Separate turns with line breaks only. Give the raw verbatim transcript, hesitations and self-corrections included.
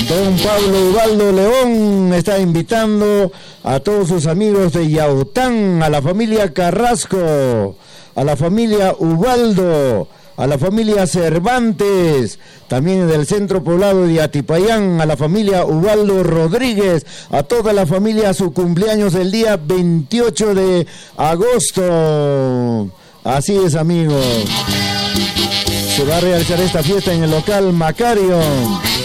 Don Pablo Ubaldo León está invitando a todos sus amigos de Yaután, a la familia Carrasco, a la familia Ubaldo, a la familia Cervantes, también del centro poblado de Atipayán, a la familia Ubaldo Rodríguez, a toda la familia, su cumpleaños el día veintiocho de agosto. Así es, amigos. Se va a realizar esta fiesta en el local Macario.